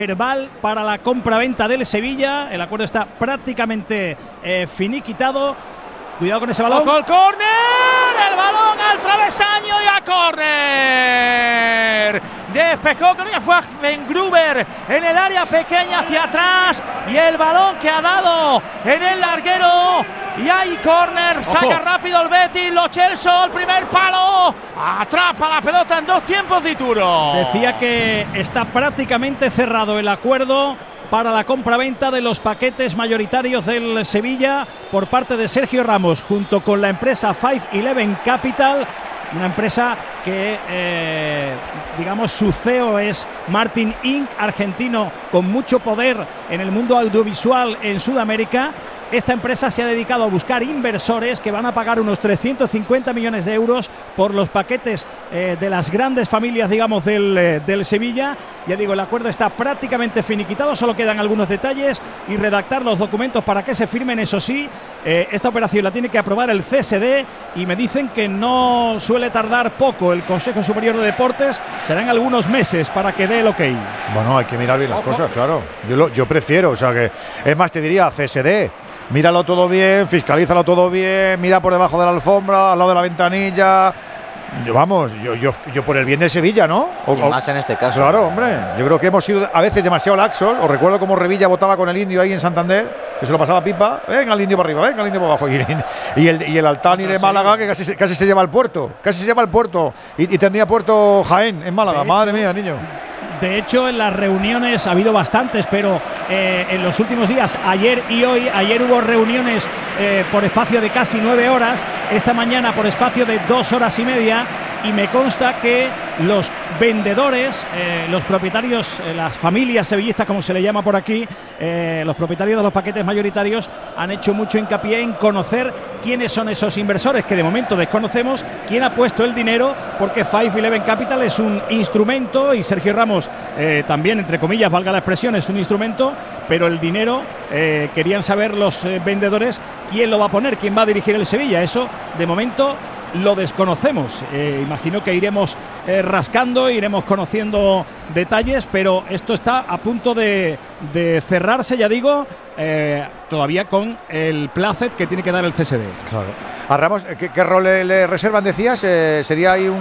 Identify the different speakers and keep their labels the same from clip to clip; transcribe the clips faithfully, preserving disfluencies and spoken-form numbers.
Speaker 1: verbal para la compraventa del Sevilla. El acuerdo está prácticamente eh, finiquitado. Cuidado con ese balón.
Speaker 2: ¡Ojo el córner! El balón al travesaño y a córner. Despejó, creo que fue Gruber en el área pequeña hacia atrás. Y el balón que ha dado en el larguero. Y hay córner, saca rápido el Betis, Lo Celso, el primer palo, atrapa la pelota en dos tiempos de Turo.
Speaker 1: Decía que está prácticamente cerrado el acuerdo para la compraventa de los paquetes mayoritarios del Sevilla por parte de Sergio Ramos, junto con la empresa cinco once Capital, una empresa que, eh, digamos, su C E O es Martin incorporated, argentino con mucho poder en el mundo audiovisual en Sudamérica. Esta empresa se ha dedicado a buscar inversores que van a pagar unos trescientos cincuenta millones de euros por los paquetes eh, de las grandes familias, digamos, del, eh, del Sevilla. Ya digo, el acuerdo está prácticamente finiquitado, solo quedan algunos detalles y redactar los documentos para que se firmen. Eso sí, eh, esta operación la tiene que aprobar el C S D y me dicen que no suele tardar poco el Consejo Superior de Deportes, serán algunos meses para que dé el ok.
Speaker 3: Bueno, hay que mirar bien las Ojo. cosas, claro. Yo, lo, yo prefiero, o sea que, es más, te diría C S D. Míralo todo bien, fiscalízalo todo bien, mira por debajo de la alfombra, al lado de la ventanilla. Yo, vamos, yo, yo, yo por el bien de Sevilla, ¿no?
Speaker 4: O, y más en este caso.
Speaker 3: Claro, hombre. Yo creo que hemos sido a veces demasiado laxos. Os recuerdo cómo Revilla votaba con el Indio ahí en Santander, que se lo pasaba pipa. Venga el Indio para arriba, venga el Indio para abajo. Y, y el, y el Altani de Málaga, que casi, casi se lleva al puerto. Casi se lleva al puerto. Y, y tendría puerto Jaén en Málaga. Madre mía, niño.
Speaker 1: De hecho, en las reuniones ha habido bastantes, pero eh, en los últimos días, ayer y hoy, ayer hubo reuniones eh, por espacio de casi nueve horas, esta mañana por espacio de dos horas y media, y me consta que los vendedores, eh, los propietarios, eh, las familias sevillistas, como se le llama por aquí, eh, los propietarios de los paquetes mayoritarios han hecho mucho hincapié en conocer quiénes son esos inversores, que de momento desconocemos, quién ha puesto el dinero, porque cinco once Capital es un instrumento y Sergio Ramos eh, también, entre comillas, valga la expresión, es un instrumento, pero el dinero, eh, querían saber los eh, vendedores quién lo va a poner, quién va a dirigir el Sevilla. Eso, de momento, lo desconocemos. Eh, imagino que iremos eh, rascando, iremos conociendo detalles, pero esto está a punto de, de cerrarse, ya digo, eh, todavía con el placet que tiene que dar el C S D.
Speaker 3: Claro. A Ramos, ¿qué, qué rol le, le reservan, decías? Eh, ¿Sería ahí un,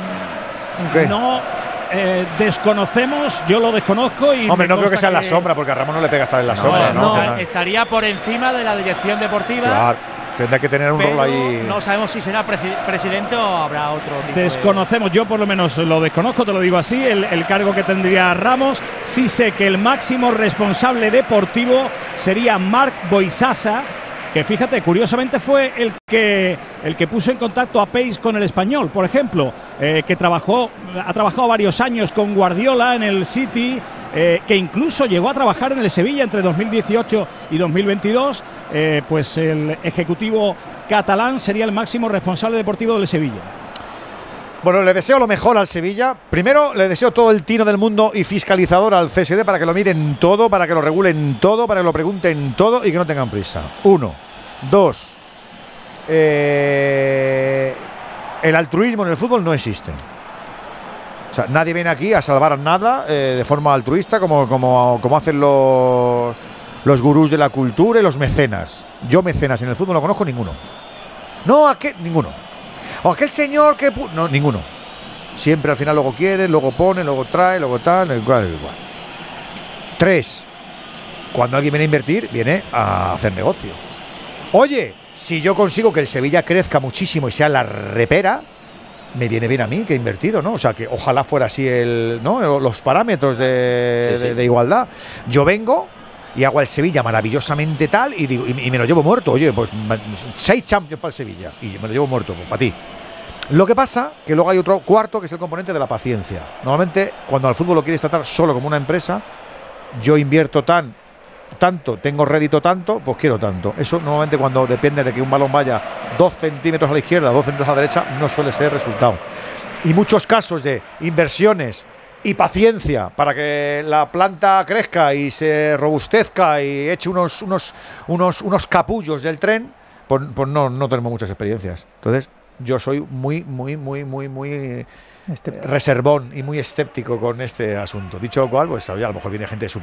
Speaker 3: un qué?
Speaker 1: No, eh, desconocemos, yo lo desconozco y…
Speaker 3: Hombre, no creo que sea en la sombra, porque a Ramos no le pega estar en la
Speaker 2: no,
Speaker 3: sombra, ¿no?
Speaker 2: no, no. Estaría por encima de la dirección deportiva.
Speaker 3: Claro. Tendrá que tener un
Speaker 2: pero
Speaker 3: rol ahí.
Speaker 2: No sabemos si será presidente o habrá otro tipo.
Speaker 1: Desconocemos, de… yo por lo menos lo desconozco, te lo digo así, el, el cargo que tendría Ramos. Sí sé que el máximo responsable deportivo sería Marc Boisasa, que fíjate, curiosamente fue el que, el que puso en contacto a Pace con el Español, por ejemplo, eh, que trabajó, ha trabajado varios años con Guardiola en el City, eh, que incluso llegó a trabajar en el Sevilla entre dos mil dieciocho y dos mil veintidós, eh, pues el ejecutivo catalán sería el máximo responsable deportivo del Sevilla.
Speaker 3: Bueno, le deseo lo mejor al Sevilla. Primero, le deseo todo el tino del mundo y fiscalizador al C S D para que lo miren todo, para que lo regulen todo, para que lo pregunten todo y que no tengan prisa. Uno. Dos. Eh, el altruismo en el fútbol no existe. O sea, nadie viene aquí a salvar nada eh, de forma altruista como, como, como hacen los, los gurús de la cultura y los mecenas. Yo mecenas en el fútbol no conozco ninguno. No, ¿a qué? Ninguno. O aquel señor que… No, ninguno. Siempre al final luego quiere, luego pone, luego trae, luego tal, igual, igual. Tres. Cuando alguien viene a invertir, viene a hacer negocio. Oye, si yo consigo que el Sevilla crezca muchísimo y sea la repera, me viene bien a mí que he invertido, ¿no? O sea, que ojalá fuera así el, ¿no? Los parámetros de, sí, sí. de, de igualdad. Yo vengo y hago al Sevilla maravillosamente tal y digo y, y me lo llevo muerto. Oye, pues seis Champions para el Sevilla y me lo llevo muerto, pues, para ti. Lo que pasa que luego hay otro cuarto que es el componente de la paciencia. Normalmente cuando al fútbol lo quieres tratar solo como una empresa, yo invierto tan tanto, tengo rédito tanto, pues quiero tanto. Eso normalmente cuando depende de que un balón vaya dos centímetros a la izquierda, dos centímetros a la derecha, no suele ser resultado. Y muchos casos de inversiones y paciencia para que la planta crezca y se robustezca y eche unos, unos, unos, unos capullos del tren, pues, pues no, no tenemos muchas experiencias. Entonces, yo soy muy, muy, muy, muy, muy
Speaker 4: Este-
Speaker 3: reservón y muy escéptico con este asunto. Dicho lo cual, pues oye, a lo mejor viene gente